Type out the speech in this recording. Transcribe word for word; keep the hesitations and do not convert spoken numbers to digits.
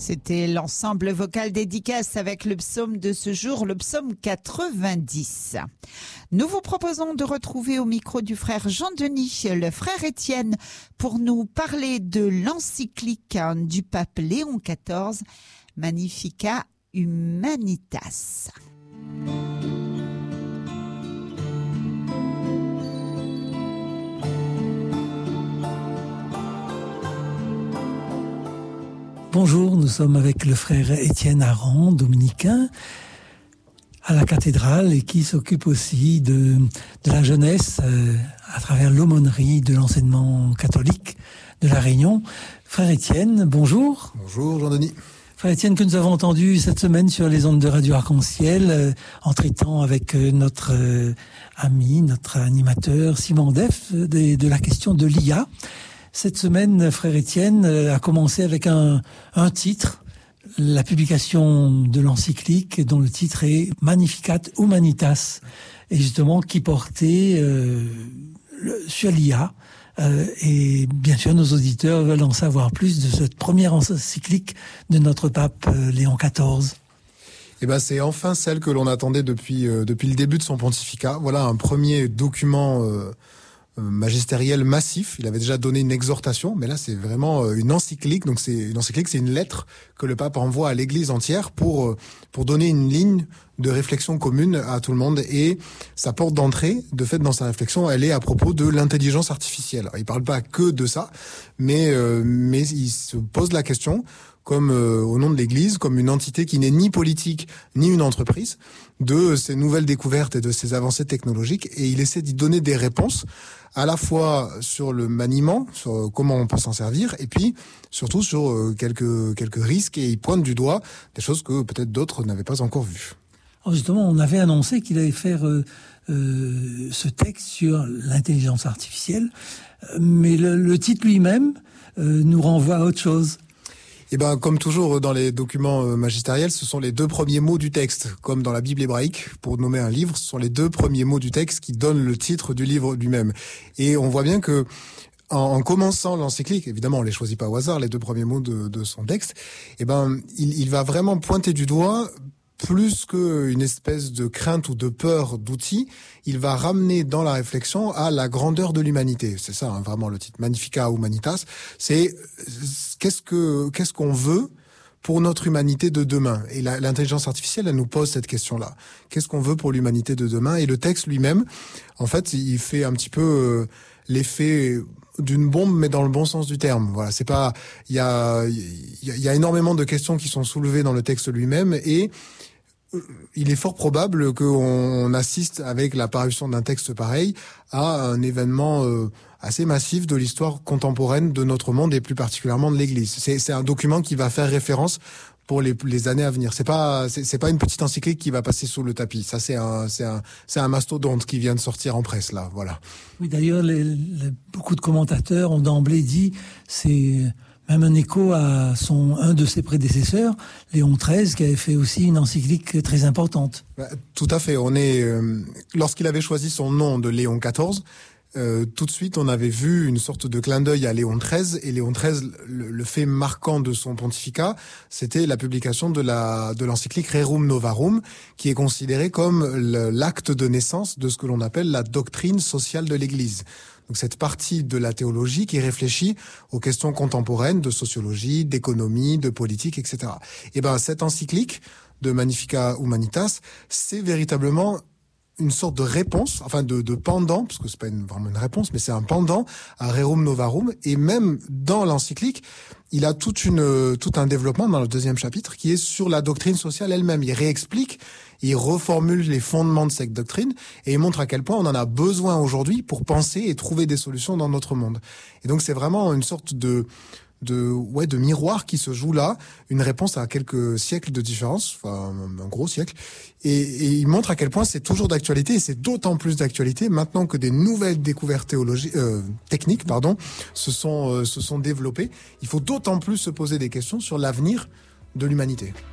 C'était l'ensemble vocal dédicace avec le psaume de ce jour, le psaume quatre-vingt-dix. Nous vous proposons de retrouver au micro du frère Jean-Denis, le frère Étienne, pour nous parler de l'encyclique du pape Léon quatorze, Magnificat Humanitas. Bonjour, nous sommes avec le frère Étienne Aran, dominicain, à la cathédrale et qui s'occupe aussi de, de la jeunesse euh, à travers l'aumônerie de l'enseignement catholique de La Réunion. Frère Étienne, bonjour. Bonjour Jean-Denis. Frère Étienne, que nous avons entendu cette semaine sur les ondes de Radio Arc-en-Ciel, euh, en traitant avec euh, notre euh, ami, notre animateur Simon Def, de, de la question de l'I A. Cette semaine, frère Étienne a commencé avec un, un titre, la publication de l'encyclique dont le titre est Magnificat Humanitas, et justement qui portait euh, le, sur l'I A. Euh, et bien sûr, nos auditeurs veulent en savoir plus de cette première encyclique de notre pape euh, Léon quatorze. Eh ben, c'est enfin celle que l'on attendait depuis euh, depuis le début de son pontificat. Voilà un premier document euh, magistériel massif. Il avait déjà donné une exhortation, mais là c'est vraiment une encyclique. Donc c'est une encyclique, c'est une lettre que le pape envoie à l'Église entière pour pour donner une ligne de réflexion commune à tout le monde. Et sa porte d'entrée, de fait, dans sa réflexion, elle est à propos de l'intelligence artificielle. Alors, il parle pas que de ça, mais euh, mais il se pose la question, comme euh, au nom de l'Église, comme une entité qui n'est ni politique ni une entreprise, de ces nouvelles découvertes et de ces avancées technologiques, et il essaie d'y donner des réponses à la fois sur le maniement, sur comment on peut s'en servir, et puis surtout sur quelques quelques risques, et il pointe du doigt des choses que peut-être d'autres n'avaient pas encore vues. Alors justement, on avait annoncé qu'il allait faire euh, euh, ce texte sur l'intelligence artificielle, mais le, le titre lui-même euh, nous renvoie à autre chose. Eh ben, comme toujours dans les documents magistériels, ce sont les deux premiers mots du texte. Comme dans la Bible hébraïque, pour nommer un livre, ce sont les deux premiers mots du texte qui donnent le titre du livre lui-même. Et on voit bien que, en, en commençant l'encyclique, évidemment, on les choisit pas au hasard, les deux premiers mots de, de son texte, eh ben, il, il va vraiment pointer du doigt, plus qu'une espèce de crainte ou de peur d'outils, il va ramener dans la réflexion à la grandeur de l'humanité. C'est ça, hein, vraiment le titre, Magnificat Humanitas. C'est qu'est-ce que qu'est-ce qu'on veut pour notre humanité de demain. Et la, l'intelligence artificielle, elle nous pose cette question-là. Qu'est-ce qu'on veut pour l'humanité de demain? Et le texte lui-même, en fait, il fait un petit peu euh, l'effet d'une bombe, mais dans le bon sens du terme. Voilà, c'est pas, il y a, il y a, y a énormément de questions qui sont soulevées dans le texte lui-même, et il est fort probable qu'on assiste, avec la parution d'un texte pareil, à un événement euh, assez massif de l'histoire contemporaine de notre monde, et plus particulièrement de l'Église. C'est, c'est un document qui va faire référence pour les, les années à venir. C'est pas, c'est, c'est pas une petite encyclique qui va passer sous le tapis. Ça, c'est un, c'est un, c'est un mastodonte qui vient de sortir en presse, là. Voilà. Oui, d'ailleurs, les, les, beaucoup de commentateurs ont d'emblée dit, c'est même un écho à son, un de ses prédécesseurs, Léon treize, qui avait fait aussi une encyclique très importante. Bah, tout à fait. On est, euh, lorsqu'il avait choisi son nom de Léon quatorze, Euh, tout de suite, on avait vu une sorte de clin d'œil à Léon treize, et Léon treize, le, le fait marquant de son pontificat, c'était la publication de la de l'encyclique Rerum Novarum, qui est considérée comme le, l'acte de naissance de ce que l'on appelle la doctrine sociale de l'Église. Donc cette partie de la théologie qui réfléchit aux questions contemporaines de sociologie, d'économie, de politique, et cetera. Et ben cette encyclique de Magnificat Humanitas, c'est véritablement une sorte de réponse, enfin de, de pendant, parce que c'est pas une, vraiment une réponse, mais c'est un pendant à Rerum Novarum. Et même dans l'encyclique, il a toute une, tout un développement dans le deuxième chapitre qui est sur la doctrine sociale elle-même. Il réexplique, il reformule les fondements de cette doctrine, et il montre à quel point on en a besoin aujourd'hui pour penser et trouver des solutions dans notre monde. Et donc c'est vraiment une sorte de de ouais de miroir qui se joue là, une réponse à quelques siècles de différence, enfin un gros siècle, et, et il montre à quel point c'est toujours d'actualité, et c'est d'autant plus d'actualité maintenant que des nouvelles découvertes théologiques, euh, techniques, pardon, se sont euh, se sont développées. Il faut d'autant plus se poser des questions sur l'avenir de l'humanité.